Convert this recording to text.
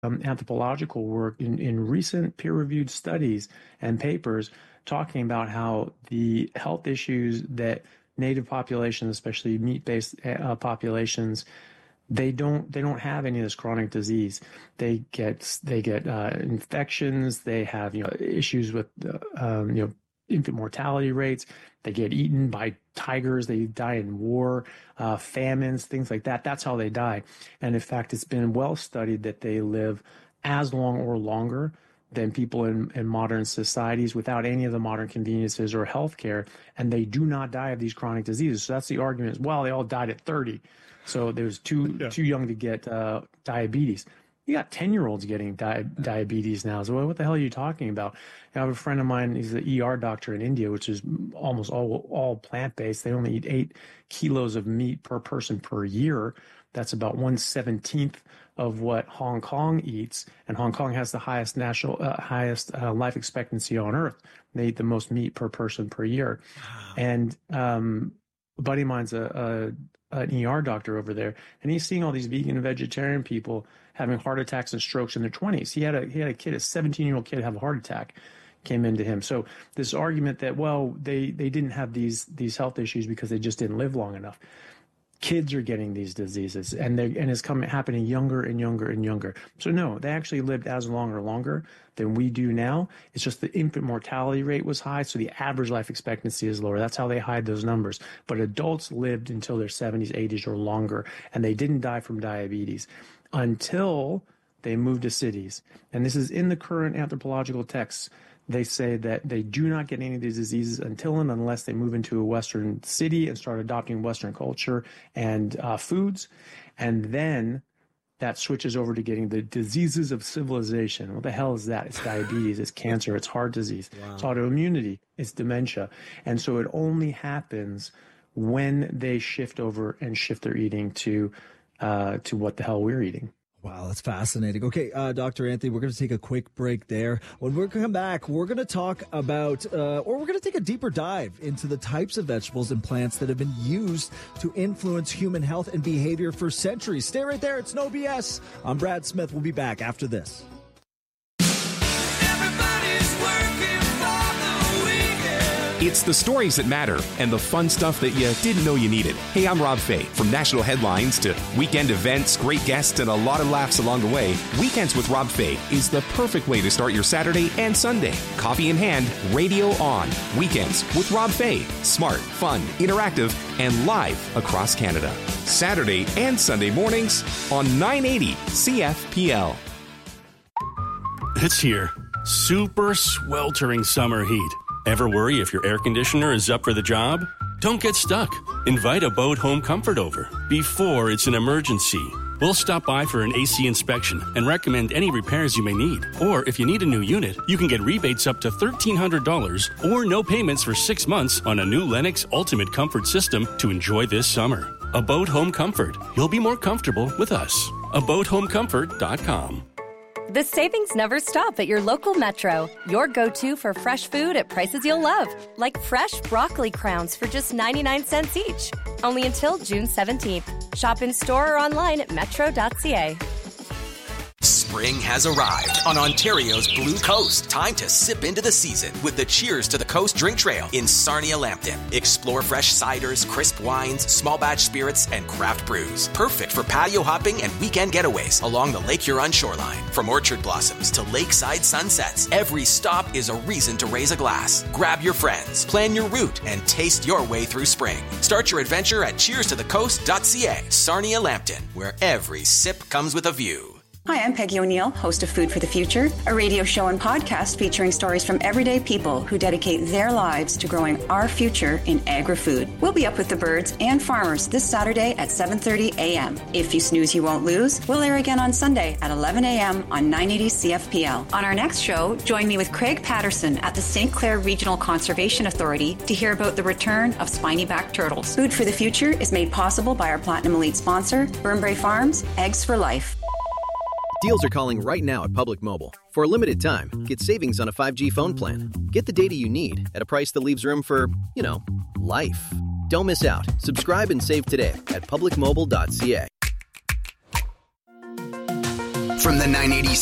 anthropological work in recent peer-reviewed studies and papers talking about how the health issues that native populations, especially meat-based populations, they don't have any of this chronic disease. They get infections. They have issues with infant mortality rates. They get eaten by tigers. They die in war, famines, things like that. That's how they die. And in fact, it's been well studied that they live as long or longer than people in modern societies without any of the modern conveniences or healthcare. And they do not die of these chronic diseases. So that's the argument. Well, they all died at 30. So they was too young to get diabetes. You got 10-year-olds getting diabetes now. So what the hell are you talking about? I have a friend of mine, he's an ER doctor in India, which is almost all plant-based. They only eat 8 kilos of meat per person per year. That's about 1/17 of what Hong Kong eats. And Hong Kong has the highest life expectancy on earth. They eat the most meat per person per year. Wow. And a buddy of mine's an ER doctor over there, and he's seeing all these vegan and vegetarian people having heart attacks and strokes in their 20s. He had a kid, a 17-year-old kid, have a heart attack, came into him. So this argument that, well, they didn't have these health issues because they just didn't live long enough. Kids are getting these diseases, and it's happening younger and younger and younger. So no, they actually lived as long or longer than we do now. It's just the infant mortality rate was high, so the average life expectancy is lower. That's how they hide those numbers. But adults lived until their 70s, 80s, or longer, and they didn't die from diabetes until they moved to cities. And this is in the current anthropological texts. They say that they do not get any of these diseases until and unless they move into a Western city and start adopting Western culture and foods. And then that switches over to getting the diseases of civilization. What the hell is that? It's diabetes, it's cancer, it's heart disease, It's autoimmunity, it's dementia. And so it only happens when they shift over and shift their eating to what the hell we're eating. Wow, that's fascinating. Okay, Dr. Anthony, we're going to take a quick break there. When we come back, we're going to talk about, or we're going to take a deeper dive into the types of vegetables and plants that have been used to influence human health and behavior for centuries. Stay right there. It's No BS. I'm Brad Smith. We'll be back after this. It's the stories that matter and the fun stuff that you didn't know you needed. Hey, I'm Rob Fay. From national headlines to weekend events, great guests, and a lot of laughs along the way, Weekends with Rob Fay is the perfect way to start your Saturday and Sunday. Coffee in hand, radio on. Weekends with Rob Fay. Smart, fun, interactive, and live across Canada. Saturday and Sunday mornings on 980 CFPL. It's here. Super sweltering summer heat. Ever worry if your air conditioner is up for the job? Don't get stuck. Invite Abode Home Comfort over before it's an emergency. We'll stop by for an AC inspection and recommend any repairs you may need. Or if you need a new unit, you can get rebates up to $1,300 or no payments for 6 months on a new Lennox Ultimate Comfort system to enjoy this summer. Abode Home Comfort. You'll be more comfortable with us. AbodeHomeComfort.com. The savings never stop at your local Metro. Your go-to for fresh food at prices you'll love. Like fresh broccoli crowns for just 99 cents each. Only until June 17th. Shop in store or online at metro.ca. Spring has arrived on Ontario's Blue Coast. Time to sip into the season with the Cheers to the Coast drink trail in Sarnia-Lambton. Explore fresh ciders, crisp wines, small batch spirits, and craft brews. Perfect for patio hopping and weekend getaways along the Lake Huron shoreline. From orchard blossoms to lakeside sunsets, every stop is a reason to raise a glass. Grab your friends, plan your route, and taste your way through spring. Start your adventure at cheerstothecoast.ca. Sarnia-Lambton, where every sip comes with a view. Hi, I'm Peggy O'Neill, host of Food for the Future, a radio show and podcast featuring stories from everyday people who dedicate their lives to growing our future in agri-food. We'll be up with the birds and farmers this Saturday at 7:30 a.m. If you snooze, you won't lose. We'll air again on Sunday at 11 a.m. on 980 CFPL. On our next show, join me with Craig Patterson at the St. Clair Regional Conservation Authority to hear about the return of spiny-backed turtles. Food for the Future is made possible by our Platinum Elite sponsor, Burnbrae Farms, Eggs for Life. Deals are calling right now at Public Mobile. For a limited time, get savings on a 5G phone plan. Get the data you need at a price that leaves room for, life. Don't miss out. Subscribe and save today at publicmobile.ca. From the 980